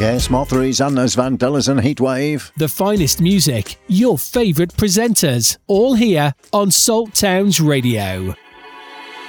Yes, Motheries, Anders Van Dillers and Heatwave. The finest music, your favourite presenters, all here on Salt Towns Radio.